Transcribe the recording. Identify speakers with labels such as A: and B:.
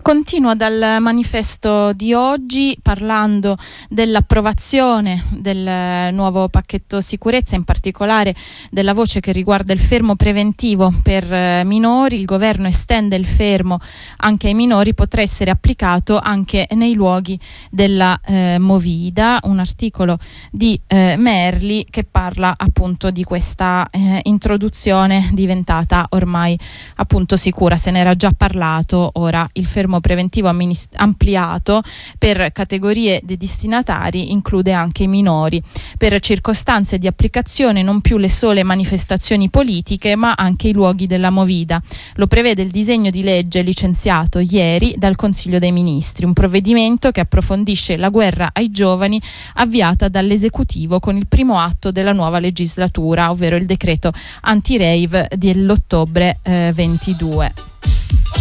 A: Continua dal manifesto di oggi parlando dell'approvazione del nuovo pacchetto sicurezza, in particolare della voce che riguarda il fermo preventivo per minori. Il governo estende il fermo anche ai minori, potrà essere applicato anche nei luoghi della movida. Un articolo di Merli che parla appunto di questa introduzione diventata ormai appunto sicura. Se ne era già parlato, ora il fermo preventivo ampliato per categorie dei destinatari include anche i minori, per circostanze di applicazione non più le sole manifestazioni politiche ma anche i luoghi della movida. Lo prevede il disegno di legge licenziato ieri dal Consiglio dei Ministri, un provvedimento che approfondisce la guerra ai giovani avviata dall'esecutivo con il primo atto della nuova legislatura, ovvero il decreto anti-rave dell'ottobre 22.